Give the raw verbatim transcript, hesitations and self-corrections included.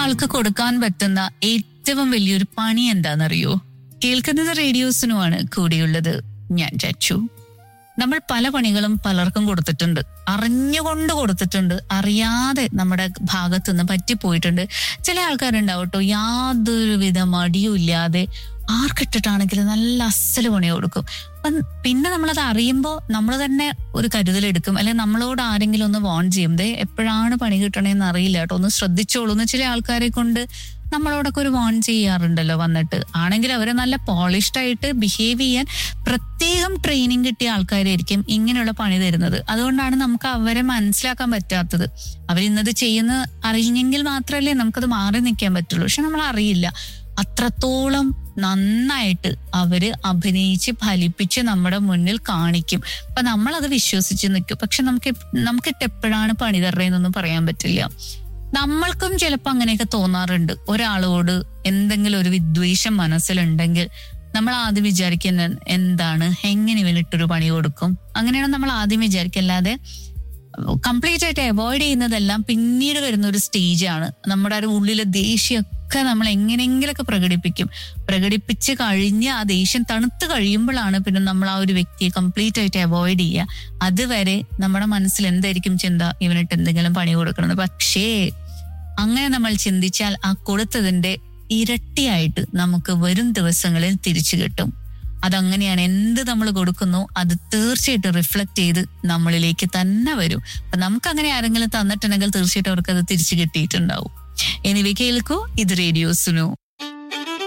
ഒരാൾക്ക് കൊടുക്കാൻ പറ്റുന്ന ഏറ്റവും വലിയൊരു പണി എന്താണെന്നറിയോ? കേൾക്കുന്നത് റേഡിയോസിനുമാണ് കൂടിയുള്ളത്. ഞാൻ ചച്ചു. നമ്മൾ പല പണികളും പലർക്കും കൊടുത്തിട്ടുണ്ട്, അറിഞ്ഞുകൊണ്ട് കൊടുത്തിട്ടുണ്ട്, അറിയാതെ നമ്മുടെ ഭാഗത്തുനിന്ന് പറ്റിപ്പോയിട്ടുണ്ട്. ചില ആൾക്കാരുണ്ടാവും കേട്ടോ, യാതൊരുവിധ മടിയും ഇല്ലാതെ ആർക്കിട്ടിട്ടാണെങ്കിലും നല്ല അസല് പണി കൊടുക്കും. അപ്പം പിന്നെ നമ്മളത് അറിയുമ്പോൾ നമ്മൾ തന്നെ ഒരു കരുതലെടുക്കും, അല്ലെങ്കിൽ നമ്മളോട് ആരെങ്കിലും ഒന്ന് വാൺ ചെയ്യും, ദേ എപ്പോഴാണ് പണി കിട്ടണേന്ന് അറിയില്ല കേട്ടോ, ഒന്ന് ശ്രദ്ധിച്ചോളൂ എന്ന് ചില ആൾക്കാരെ കൊണ്ട് നമ്മളോടൊക്കെ ഒരു വാൺ ചെയ്യാറുണ്ടല്ലോ വന്നിട്ട്. ആണെങ്കിൽ അവരെ നല്ല പോളിഷ്ഡ് ആയിട്ട് ബിഹേവ് ചെയ്യാൻ പ്രത്യേകം ട്രെയിനിങ് കിട്ടിയ ആൾക്കാരായിരിക്കും ഇങ്ങനെയുള്ള പണി തരുന്നത്. അതുകൊണ്ടാണ് നമുക്ക് അവരെ മനസ്സിലാക്കാൻ പറ്റാത്തത്. അവരിന്നത് ചെയ്യുന്ന അറിഞ്ഞെങ്കിൽ മാത്രമല്ലേ നമുക്കത് മാറി നിൽക്കാൻ പറ്റുള്ളൂ. പക്ഷെ നമ്മൾ അറിയില്ല. അത്രത്തോളം നന്നായിട്ട് അവര് അഭിനയിച്ച് ഫലിപ്പിച്ച് നമ്മുടെ മുന്നിൽ കാണിക്കും. അപ്പൊ നമ്മളത് വിശ്വസിച്ച് നിൽക്കും. പക്ഷെ നമുക്ക് നമുക്കിട്ട് എപ്പോഴാണ് പണി തരണേന്നൊന്നും പറയാൻ പറ്റില്ല. നമ്മൾക്കും ചിലപ്പോൾ അങ്ങനെയൊക്കെ തോന്നാറുണ്ട്. ഒരാളോട് എന്തെങ്കിലും ഒരു വിദ്വേഷം മനസ്സിലുണ്ടെങ്കിൽ നമ്മൾ ആദ്യം വിചാരിക്കുന്ന എന്താണ്, എങ്ങനെ ഇവനിട്ടൊരു പണി കൊടുക്കും, അങ്ങനെയാണ് നമ്മൾ ആദ്യം വിചാരിക്കല്ലാതെ കംപ്ലീറ്റ് ആയിട്ട് അവോയ്ഡ് ചെയ്യുന്നതെല്ലാം പിന്നീട് വരുന്ന ഒരു സ്റ്റേജാണ്. നമ്മുടെ ഒരു ഉള്ളിലെ ദേഷ്യമൊക്കെ നമ്മൾ എങ്ങനെയെങ്കിലൊക്കെ പ്രകടിപ്പിക്കും. പ്രകടിപ്പിച്ച് കഴിഞ്ഞ് ആ ദേഷ്യം തണുത്ത് കഴിയുമ്പോഴാണ് പിന്നെ നമ്മൾ ആ ഒരു വ്യക്തിയെ കംപ്ലീറ്റ് ആയിട്ട് അവോയ്ഡ് ചെയ്യുക. അതുവരെ നമ്മുടെ മനസ്സിൽ എന്തായിരിക്കും ചിന്ത, ഇവനിട്ട് എന്തെങ്കിലും പണി കൊടുക്കണമെന്ന്. പക്ഷേ അങ്ങനെ നമ്മൾ ചിന്തിച്ചാൽ ആ കൊടുത്തതിന്റെ ഇരട്ടിയായിട്ട് നമുക്ക് വരും ദിവസങ്ങളിൽ തിരിച്ചു കിട്ടും. അതങ്ങനെയാണ്. എന്ത് നമ്മൾ കൊടുക്കുന്നു അത് തീർച്ചയായിട്ടും റിഫ്ലക്ട് ചെയ്ത് നമ്മളിലേക്ക് തന്നെ വരും. അപ്പൊ നമുക്ക് അങ്ങനെ ആരെങ്കിലും തന്നിട്ടുണ്ടെങ്കിൽ തീർച്ചയായിട്ടും അവർക്ക് അത് തിരിച്ചു കിട്ടിയിട്ടുണ്ടാവും. എനിവേ കേൾക്കൂ, ഇത് റേഡിയോ സുനു.